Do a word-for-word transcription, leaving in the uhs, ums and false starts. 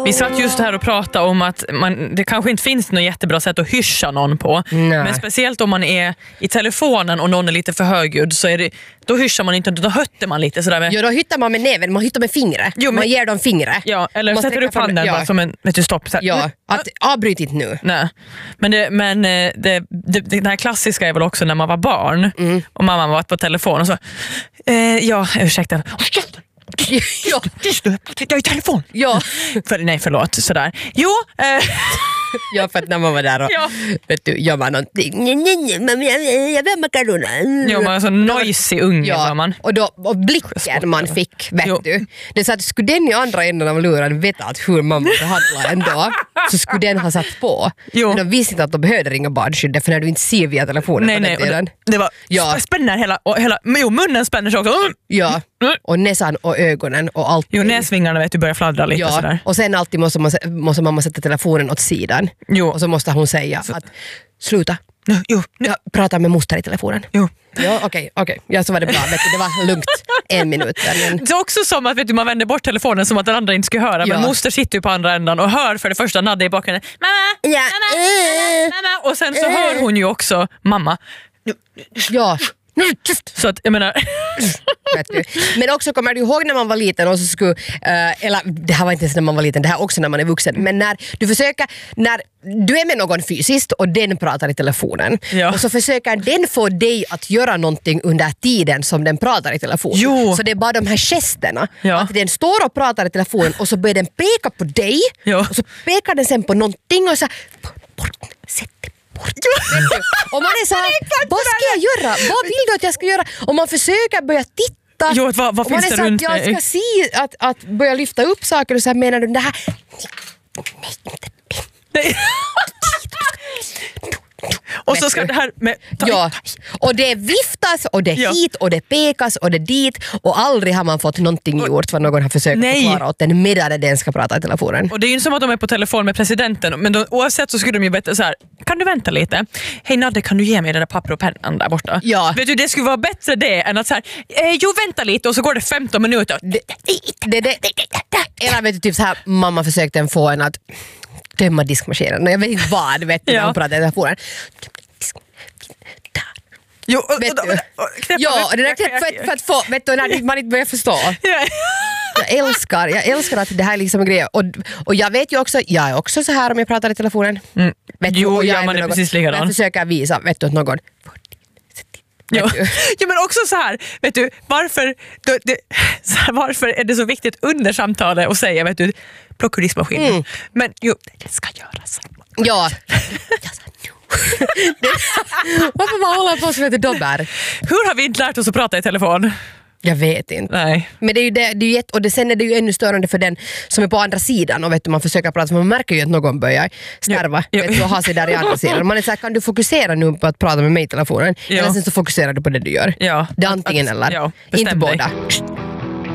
Vi satt just här och pratade om att man, det kanske inte finns något jättebra sätt att hyscha någon på. Nej. Men speciellt om man är i telefonen och någon är lite för högljudd så är det, då hyschar man inte, då hötter man lite sådär med. Jo, då hyttar man med näven, man hyttar med fingret. Jo, men, man ger dem fingret. Ja, eller man sätter upp handen ja. bara som en, vet du, stopp. Så här. Ja, att avbryt inte nu. Nej. Men, det, men det, det, det, det här klassiska är väl också när man var barn mm. och mamma var på telefon och så eh, ja, ursäkta. Ja. Jag är i telefon. Ja. För, nej, förlåt. Sådär. Jo. Eh. Ja, för att när man var där och ja. vet du, gör man någonting. Jag vill makaroner. Jo, man är så noisy unge ja. var man. Och, då, och blicken man fick, vet jo. du. Det så att skulle den i andra änden av luren veta att hur man behandlar ändå, så skulle den ha satt på. Jo. Men de visste inte att de behövde ringa barnskyddet för när du inte ser via telefonen nej, på nej, den tiden. Det, det var ja. spänner hela, och hela jo, munnen spänner sig också. Ja, och näsan och ögonen och allt. Jo, näsvingarna vet du börjar fladdra lite ja. sådär. Och sen alltid måste, man, måste mamma sätta telefonen åt sidan. Jo. Och så måste hon säga så. Att sluta. Jo, jo. Jag pratar med moster i telefonen. Jo. Ja, okej, okay, okej. Okay. Ja, så var det bra. Vet du, det var lugnt en minut. Men... Det är också som att vet du, man vänder bort telefonen som att den andra inte skulle höra. Ja. Men moster sitter ju på andra änden och hör för det första Nadde i bakgrunden. Mamma, ja. mamma, mamma, mamma. Och sen så hör hon ju också mamma. Ja. Så att jag menar men också kommer du ihåg när man var liten och så skulle uh, eller det här var inte ens när man var liten, det här också när man är vuxen, men när du försöker när du är med någon fysiskt och den pratar i telefonen ja. Och så försöker den få dig att göra någonting under tiden som den pratar i telefonen. Jo. Så det är bara de här gesterna ja. Att den står och pratar i telefonen och så börjar den peka på dig ja. Och så pekar den sen på någonting och så sätt det. Och man är så här, vad ska jag göra? Vad vill du att jag ska göra? Och man försöker börja titta. Jo, vad, vad finns det så runt att jag ska se att, att börja lyfta upp saker och så här, menar du det här? Nej, inte nej. Och så ska det här med ja, och det viftas och det ja. hit och det pekas och det dit och aldrig har man fått någonting gjort för någon har försökt nej. förklara åt den medan den ska prata i telefonen. Och det är ju inte som att de är på telefon med presidenten, men de, oavsett så skulle de ju bättre så här: kan du vänta lite? Hej Nadde, kan du ge mig den där papper och pennan där borta? Ja. Vet du, det skulle vara bättre det än att så här, eh, jo vänta lite och så går det femton minuter. Det, det, det, eller vet du typ så här, mamma försökte få en att tömma diskmaskinen. Jag vet inte vad, vet du, ja. När hon pratade i telefonen. Jo, och, vet och, och, och, och, ja, och det där knäpp för, för att få, vet du, när man inte börjar förstå. Jag älskar, jag älskar att det här är liksom en grej. Och, och jag vet ju också, jag är också så här om jag pratar i telefonen. Mm. Vet jo, du, ja, man är någon, precis likadan. jag försöker visa, vet du, åt någon. Jo. Ja, men också så här, vet du, varför, det, det, så här, varför är det så viktigt under samtalet att säga, vet du, plocka diskmaskinen. Mm. Men jo, det ska göras. Ja. Varför man håller på som heter dobbar? Hur har vi inte lärt oss att prata i telefon? Jag vet inte. Nej. Men det är ju det, det är ju ett, och det, sen är det ju ännu störande för den som är på andra sidan och vet du, man försöker prata, man märker ju att någon börjar starva ja. Vet du, och ha sig där i andra sidan. Man är så här, kan du fokusera nu på att prata med mig i telefonen? Ja. Eller sen så fokuserar du på det du gör. Ja. Det är antingen att, eller. Ja, inte båda. Dig.